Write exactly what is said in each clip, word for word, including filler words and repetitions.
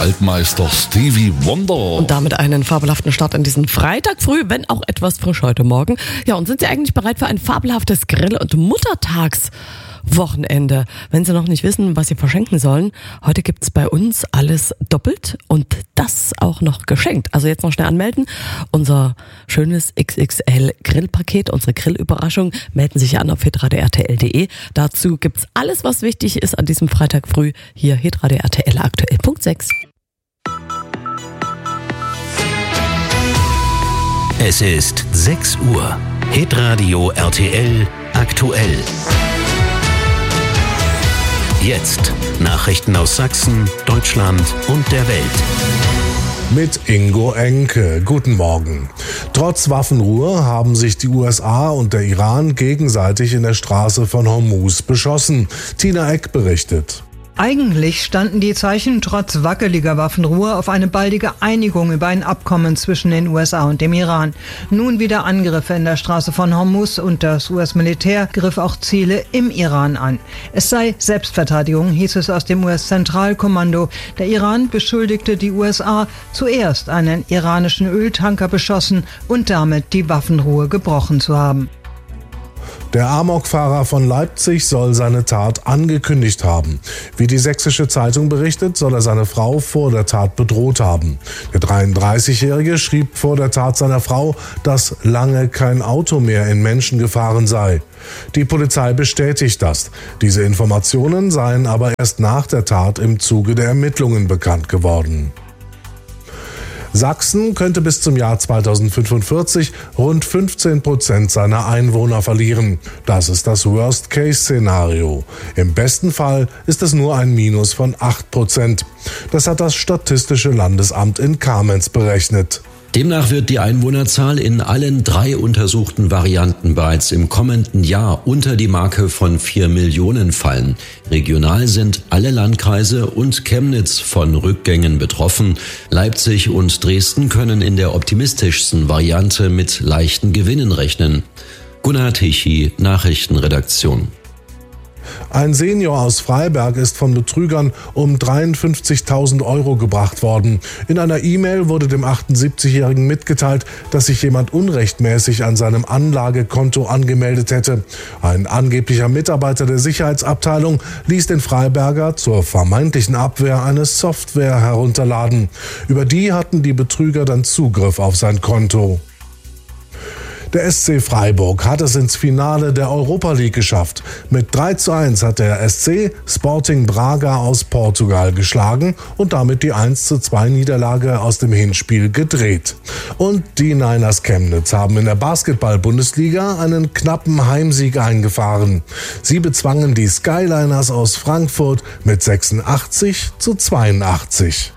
Altmeister Stevie Wonder. Und damit einen fabelhaften Start in diesen Freitag früh, wenn auch etwas frisch heute Morgen. Ja, und sind Sie eigentlich bereit für ein fabelhaftes Grill- und Muttertagswochenende? Wenn Sie noch nicht wissen, was Sie verschenken sollen, heute gibt's bei uns alles doppelt und das auch noch geschenkt. Also jetzt noch schnell anmelden. Unser schönes X X L-Grillpaket, unsere Grillüberraschung, melden sich an auf hitradio R T L punkt de. Dazu gibt's alles, was wichtig ist an diesem Freitag früh hier hitradio R T L aktuell Punkt sechs. Es ist sechs Uhr. Hitradio R T L aktuell. Jetzt Nachrichten aus Sachsen, Deutschland und der Welt. Mit Ingo Enke. Guten Morgen. Trotz Waffenruhe haben sich die U S A und der Iran gegenseitig in der Straße von Hormuz beschossen. Tina Eck berichtet. Eigentlich standen die Zeichen trotz wackeliger Waffenruhe auf eine baldige Einigung über ein Abkommen zwischen den U S A und dem Iran. Nun wieder Angriffe in der Straße von Hormuz und das U S-Militär griff auch Ziele im Iran an. Es sei Selbstverteidigung, hieß es aus dem U S-Zentralkommando. Der Iran beschuldigte die U S A, zuerst einen iranischen Öltanker beschossen und damit die Waffenruhe gebrochen zu haben. Der Amokfahrer von Leipzig soll seine Tat angekündigt haben. Wie die Sächsische Zeitung berichtet, soll er seine Frau vor der Tat bedroht haben. Der dreiunddreißigjährige schrieb vor der Tat seiner Frau, dass lange kein Auto mehr in Menschen gefahren sei. Die Polizei bestätigt das. Diese Informationen seien aber erst nach der Tat im Zuge der Ermittlungen bekannt geworden. Sachsen könnte bis zum Jahr zweitausendfünfundvierzig rund fünfzehn Prozent seiner Einwohner verlieren. Das ist das Worst-Case-Szenario. Im besten Fall ist es nur ein Minus von acht Prozent. Das hat das Statistische Landesamt in Kamenz berechnet. Demnach wird die Einwohnerzahl in allen drei untersuchten Varianten bereits im kommenden Jahr unter die Marke von vier Millionen fallen. Regional sind alle Landkreise und Chemnitz von Rückgängen betroffen. Leipzig und Dresden können in der optimistischsten Variante mit leichten Gewinnen rechnen. Gunnar Tichy, Nachrichtenredaktion. Ein Senior aus Freiberg ist von Betrügern um dreiundfünfzigtausend Euro gebracht worden. In einer E-Mail wurde dem achtundsiebzigjährigen mitgeteilt, dass sich jemand unrechtmäßig an seinem Anlagekonto angemeldet hätte. Ein angeblicher Mitarbeiter der Sicherheitsabteilung ließ den Freiberger zur vermeintlichen Abwehr eine Software herunterladen. Über die hatten die Betrüger dann Zugriff auf sein Konto. Der S C Freiburg hat es ins Finale der Europa League geschafft. Mit drei zu eins hat der S C Sporting Braga aus Portugal geschlagen und damit die eins zu zwei Niederlage aus dem Hinspiel gedreht. Und die Niners Chemnitz haben in der Basketball-Bundesliga einen knappen Heimsieg eingefahren. Sie bezwangen die Skyliners aus Frankfurt mit sechsundachtzig zu zweiundachtzig.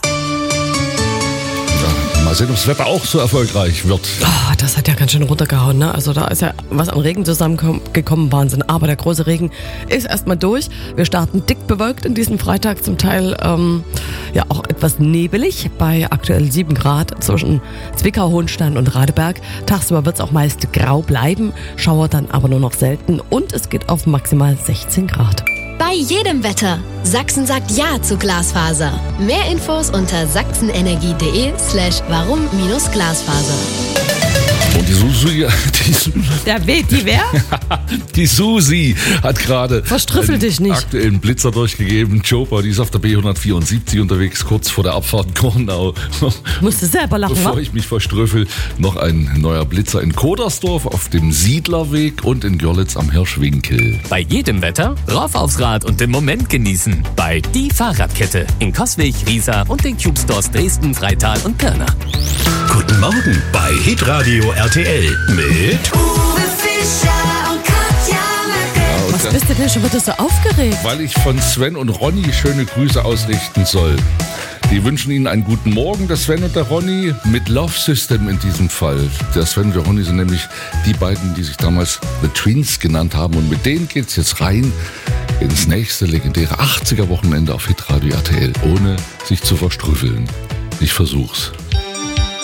Mal sehen, ob das Wetter auch so erfolgreich wird. Oh, das hat ja ganz schön runtergehauen, ne? Also da ist ja was an Regen zusammengekommen, Wahnsinn. Aber der große Regen ist erstmal durch. Wir starten dick bewölkt in diesen Freitag, zum Teil ähm, ja auch etwas nebelig, bei aktuell sieben Grad zwischen Zwickau, Hohenstein und Radeberg. Tagsüber wird es auch meist grau bleiben, Schauer dann aber nur noch selten und es geht auf maximal sechzehn Grad. Bei jedem Wetter. Sachsen sagt Ja zu Glasfaser. Mehr Infos unter sachsenenergie.de slash warum minus Glasfaser. Und die Susi, die, Der weht, die wer? die Susi hat gerade Verstrüffel dich nicht. aktuellen Blitzer durchgegeben. Joper, die ist auf der B hundertvierundsiebzig unterwegs, kurz vor der Abfahrt Kornau. Musst du selber lachen, Bevor wa? ich mich verstrüffel, noch ein neuer Blitzer in Kodersdorf auf dem Siedlerweg und in Görlitz am Hirschwinkel. Bei jedem Wetter rauf aufs Rad und den Moment genießen. Bei Die Fahrradkette in Coswig, Riesa und den Cube Stores Dresden, Freital und Pirna. Guten Morgen bei Hitradio R T L mit Uwe Fischer und Katja Möcke. Was bist du denn schon wieder so aufgeregt? Weil ich von Sven und Ronny schöne Grüße ausrichten soll. Die wünschen Ihnen einen guten Morgen, der Sven und der Ronny, mit Love System in diesem Fall. Der Sven und der Ronny sind nämlich die beiden, die sich damals The Twins genannt haben. Und mit denen geht's jetzt rein ins nächste legendäre achtziger Wochenende auf Hitradio R T L, ohne sich zu verstrüffeln. Ich versuch's.